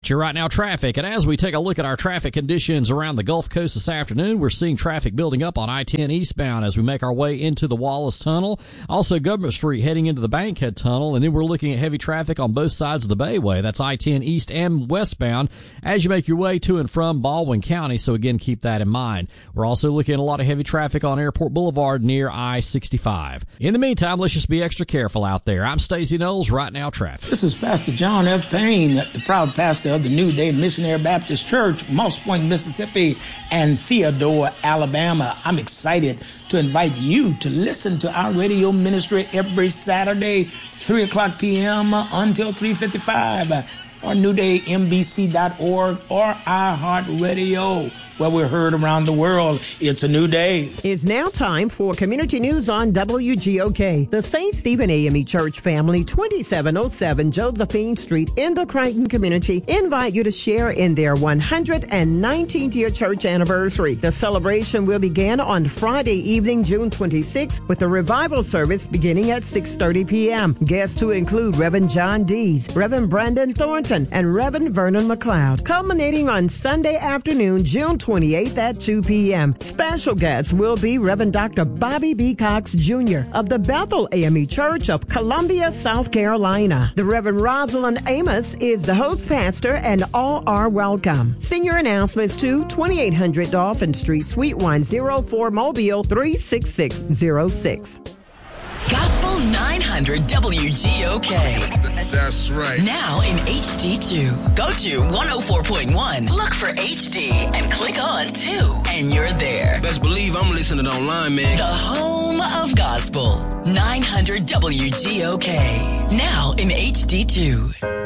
To Right Now traffic, and as we take a look at our traffic conditions around the Gulf Coast this afternoon, we're seeing traffic building up on I-10 eastbound as we make our way into the Wallace Tunnel. Also, Government Street heading into the Bankhead Tunnel, and then we're looking at heavy traffic on both sides of the Bayway. That's I-10 east and westbound as you make your way to and from Baldwin County, so again, keep that in mind. We're also looking at a lot of heavy traffic on Airport Boulevard near I-65. In the meantime, let's just be extra careful out there. I'm Stacey Knowles, Right Now Traffic. This is Pastor John F. Payne, the proud pastor of the New Day Missionary Baptist Church, Moss Point, Mississippi, and Theodore, Alabama. I'm excited to invite you to listen to our radio ministry every Saturday, 3 o'clock p.m. until 3:55, or newdaymbc.org or iHeartRadio, where we're heard around the world. It's a new day. It's now time for community news on WGOK. The St. Stephen AME Church family, 2707 Josephine Street in the Crichton community, invite you to share in their 119th year church anniversary. The celebration will begin on Friday evening, June 26th, with a revival service beginning at 6:30 p.m. Guests to include Reverend John Dees, Reverend Brandon Thornton, and Reverend Vernon McLeod, culminating on Sunday afternoon, June 28th at 2 p.m. Special guests will be Reverend Dr. Bobby B. Cox Jr. of the Bethel AME Church of Columbia, South Carolina. The Reverend Rosalind Amos is the host pastor, and all are welcome. Senior announcements to 2800 Dolphin Street, Suite 104, Mobile 36606. Gospel 900 WGOK. That's right. Now in HD2. Go to 104.1. Look for HD and click on 2. And you're there. Best believe I'm listening online, man. The home of gospel. 900 WGOK. Now in HD2.